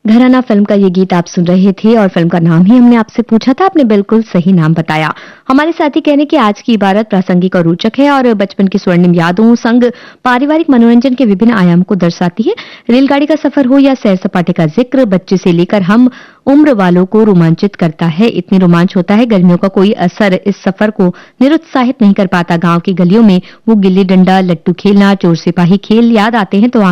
घराना फिल्म का ये गीत आप सुन रहे थे और फिल्म का नाम ही हमने आपसे पूछा था, आपने बिल्कुल सही नाम बताया। हमारे साथी कहने की आज की इबारत प्रासंगिक और रोचक है और बचपन की स्वर्णिम यादों संग पारिवारिक मनोरंजन के विभिन्न आयाम को दर्शाती है। रेलगाड़ी का सफर हो या सैर सपाटे का जिक्र, बच्चे से लेकर हम उम्र वालों को रोमांचित करता है। इतनी रोमांच होता है, गर्मियों का कोई असर इस सफर को निरुत्साहित नहीं कर पाता। गांव की गलियों में वो गिल्ली डंडा, लट्टू खेलना, चोर सिपाही खेल याद आते हैं तो